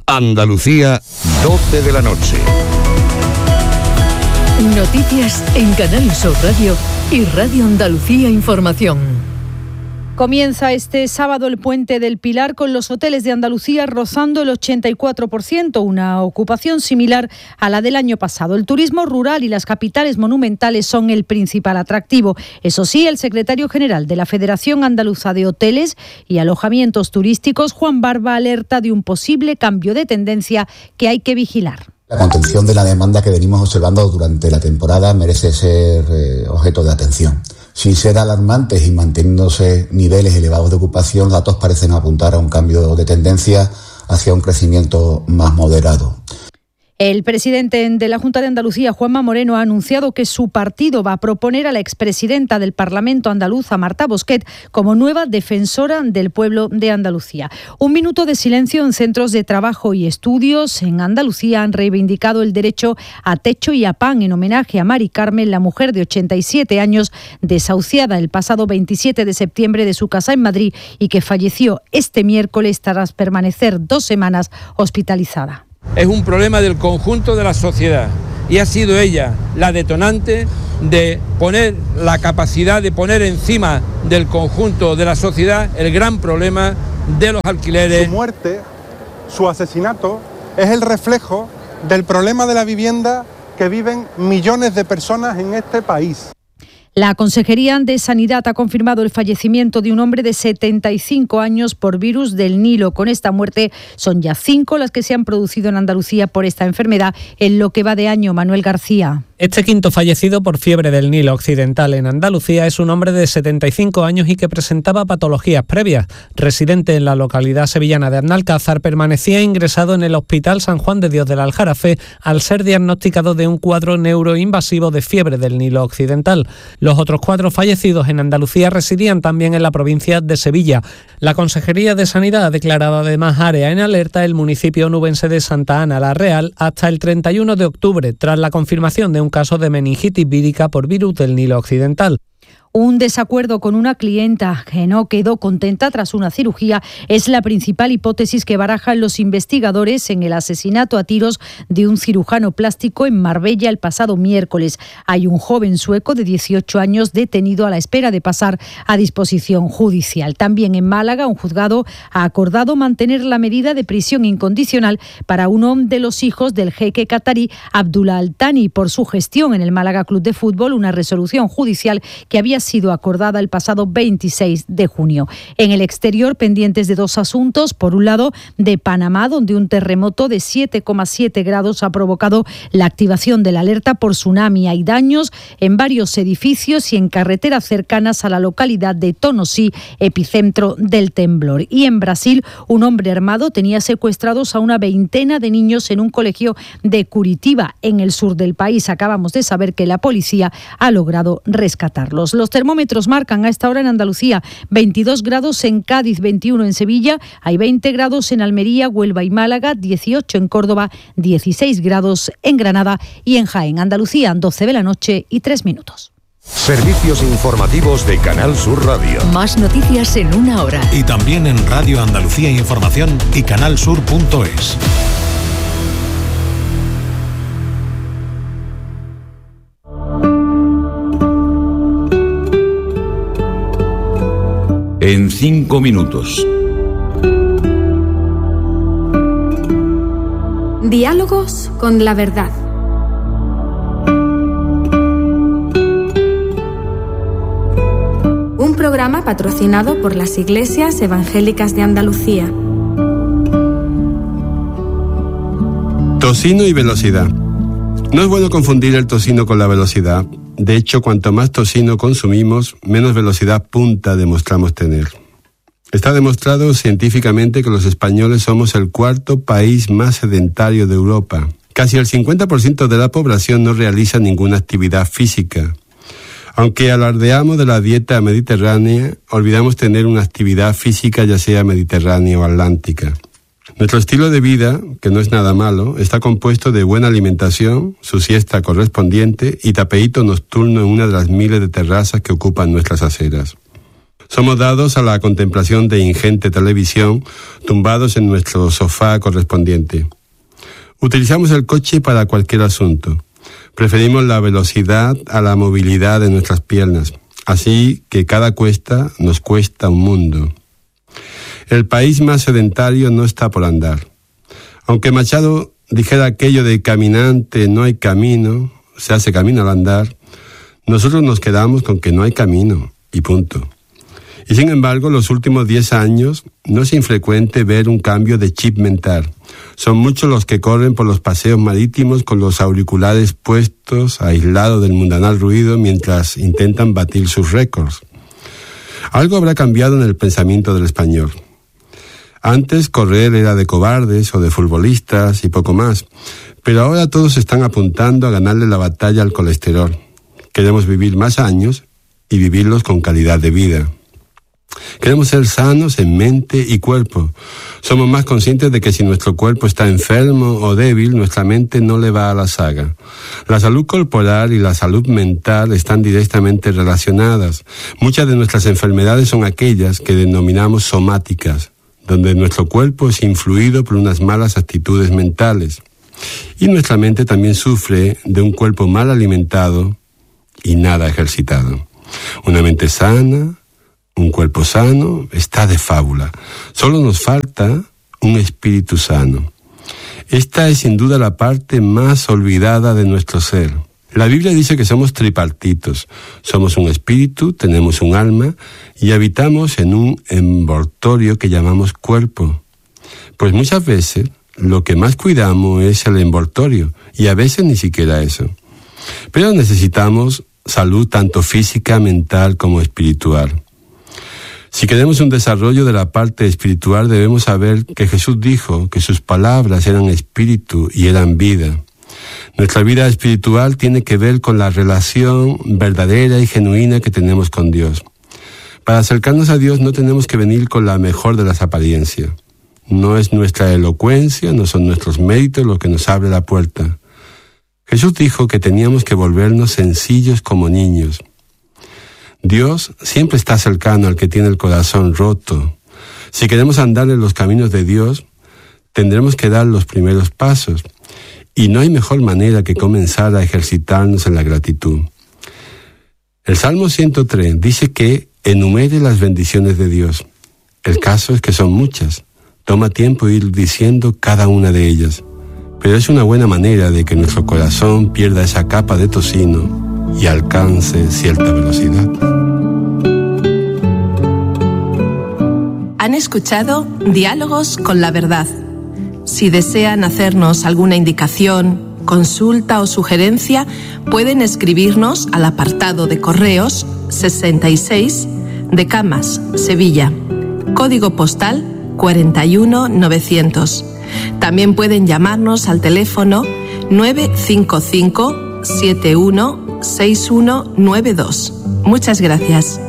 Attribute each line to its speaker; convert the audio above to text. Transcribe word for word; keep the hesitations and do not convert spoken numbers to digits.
Speaker 1: Andalucía, doce de la noche.
Speaker 2: Noticias en Canal Sur Radio y Radio Andalucía Información.
Speaker 3: Comienza este sábado el Puente del Pilar con los hoteles de Andalucía rozando el ochenta y cuatro por ciento, una ocupación similar a la del año pasado. El turismo rural y las capitales monumentales son el principal atractivo. Eso sí, el secretario general de la Federación Andaluza de Hoteles y Alojamientos Turísticos, Juan Barba, alerta de un posible cambio de tendencia que hay que vigilar.
Speaker 4: La contención de la demanda que venimos observando durante la temporada merece ser eh, objeto de atención. Sin ser alarmantes y manteniéndose niveles elevados de ocupación, datos parecen apuntar a un cambio de tendencia hacia un crecimiento más moderado.
Speaker 3: El presidente de la Junta de Andalucía, Juanma Moreno, ha anunciado que su partido va a proponer a la expresidenta del Parlamento andaluz, Marta Bosquet, como nueva defensora del pueblo de Andalucía. Un minuto de silencio en centros de trabajo y estudios en Andalucía han reivindicado el derecho a techo y a pan en homenaje a Mari Carmen, la mujer de ochenta y siete años, desahuciada el pasado veintisiete de septiembre de su casa en Madrid y que falleció este miércoles tras permanecer dos semanas hospitalizada.
Speaker 5: Es un problema del conjunto de la sociedad y ha sido ella la detonante de poner la capacidad de poner encima del conjunto de la sociedad el gran problema de los alquileres.
Speaker 6: Su muerte, su asesinato, es el reflejo del problema de la vivienda que viven millones de personas en este país.
Speaker 3: La Consejería de Sanidad ha confirmado el fallecimiento de un hombre de setenta y cinco años por virus del Nilo. Con esta muerte son ya cinco las que se han producido en Andalucía por esta enfermedad en lo que va de año. Manuel García.
Speaker 7: Este quinto fallecido por fiebre del Nilo Occidental en Andalucía es un hombre de setenta y cinco años y que presentaba patologías previas. Residente en la localidad sevillana de Arnalcázar, permanecía ingresado en el Hospital San Juan de Dios del Aljarafe al ser diagnosticado de un cuadro neuroinvasivo de fiebre del Nilo Occidental. Los otros cuatro fallecidos en Andalucía residían también en la provincia de Sevilla. La Consejería de Sanidad ha declarado además área en alerta el municipio onubense de Santa Ana la Real hasta el treinta y uno de octubre, tras la confirmación de un caso de meningitis vírica por virus del Nilo Occidental.
Speaker 3: Un desacuerdo con una clienta que no quedó contenta tras una cirugía es la principal hipótesis que barajan los investigadores en el asesinato a tiros de un cirujano plástico en Marbella el pasado miércoles. Hay un joven sueco de dieciocho años detenido a la espera de pasar a disposición judicial. También en Málaga, un juzgado ha acordado mantener la medida de prisión incondicional para uno de los hijos del jeque catarí Abdullah Al Thani por su gestión en el Málaga Club de Fútbol, una resolución judicial que había sido acordada el pasado veintiséis de junio. En el exterior, pendientes de dos asuntos. Por un lado, de Panamá, donde un terremoto de siete coma siete grados ha provocado la activación de la alerta por tsunami. Hay daños en varios edificios y en carreteras cercanas a la localidad de Tonosí, epicentro del temblor. Y en Brasil, un hombre armado tenía secuestrados a una veintena de niños en un colegio de Curitiba, en el sur del país. Acabamos de saber que la policía ha logrado rescatarlos. Los termómetros marcan a esta hora en Andalucía veintidós grados en Cádiz, veintiuno en Sevilla, hay veinte grados en Almería, Huelva y Málaga, dieciocho en Córdoba, dieciséis grados en Granada y en Jaén. Andalucía, doce de la noche y tres minutos.
Speaker 1: Servicios informativos de Canal Sur Radio.
Speaker 2: Más noticias en una hora.
Speaker 8: Y también en Radio Andalucía Información y canalsur punto es.
Speaker 1: En cinco minutos.
Speaker 9: Diálogos con la verdad. Un programa patrocinado por las Iglesias Evangélicas de Andalucía.
Speaker 10: Tocino y velocidad. No es bueno confundir el tocino con la velocidad. De hecho, cuanto más tocino consumimos, menos velocidad punta demostramos tener. Está demostrado científicamente que los españoles somos el cuarto país más sedentario de Europa. Casi el cincuenta por ciento de la población no realiza ninguna actividad física. Aunque alardeamos de la dieta mediterránea, olvidamos tener una actividad física, ya sea mediterránea o atlántica. Nuestro estilo de vida, que no es nada malo, está compuesto de buena alimentación, su siesta correspondiente y tapeíto nocturno en una de las miles de terrazas que ocupan nuestras aceras. Somos dados a la contemplación de ingente televisión, tumbados en nuestro sofá correspondiente. Utilizamos el coche para cualquier asunto. Preferimos la velocidad a la movilidad de nuestras piernas. Así que cada cuesta nos cuesta un mundo. El país más sedentario no está por andar. Aunque Machado dijera aquello de caminante no hay camino, se hace camino al andar, nosotros nos quedamos con que no hay camino, y punto. Y sin embargo, los últimos diez años no es infrecuente ver un cambio de chip mental. Son muchos los que corren por los paseos marítimos con los auriculares puestos, aislados del mundanal ruido, mientras intentan batir sus récords. Algo habrá cambiado en el pensamiento del español. Antes correr era de cobardes o de futbolistas y poco más, pero ahora todos están apuntando a ganarle la batalla al colesterol. Queremos vivir más años y vivirlos con calidad de vida. Queremos ser sanos en mente y cuerpo. Somos más conscientes de que si nuestro cuerpo está enfermo o débil, nuestra mente no le va a la zaga. La salud corporal y la salud mental están directamente relacionadas. Muchas de nuestras enfermedades son aquellas que denominamos somáticas, donde nuestro cuerpo es influido por unas malas actitudes mentales. Y nuestra mente también sufre de un cuerpo mal alimentado y nada ejercitado. Una mente sana, un cuerpo sano, está de fábula. Solo nos falta un espíritu sano. Esta es sin duda la parte más olvidada de nuestro ser. La Biblia dice que somos tripartitos. Somos un espíritu, tenemos un alma y habitamos en un envoltorio que llamamos cuerpo. Pues muchas veces lo que más cuidamos es el envoltorio y a veces ni siquiera eso. Pero necesitamos salud tanto física, mental como espiritual. Si queremos un desarrollo de la parte espiritual, debemos saber que Jesús dijo que sus palabras eran espíritu y eran vida. Nuestra vida espiritual tiene que ver con la relación verdadera y genuina que tenemos con Dios. Para acercarnos a Dios no tenemos que venir con la mejor de las apariencias. No es nuestra elocuencia, no son nuestros méritos lo que nos abre la puerta. Jesús dijo que teníamos que volvernos sencillos como niños. Dios siempre está cercano al que tiene el corazón roto. Si queremos andar en los caminos de Dios, tendremos que dar los primeros pasos. Y no hay mejor manera que comenzar a ejercitarnos en la gratitud. El Salmo ciento tres dice que enumere las bendiciones de Dios. El caso es que son muchas. Toma tiempo ir diciendo cada una de ellas. Pero es una buena manera de que nuestro corazón pierda esa capa de tocino y alcance cierta velocidad.
Speaker 11: Han escuchado Diálogos con la Verdad. Si desean hacernos alguna indicación, consulta o sugerencia, pueden escribirnos al apartado de correos sesenta y seis de Camas, Sevilla, código postal cuarenta y uno novecientos. También pueden llamarnos al teléfono nueve cinco cinco siete uno seis uno nueve dos. Muchas gracias.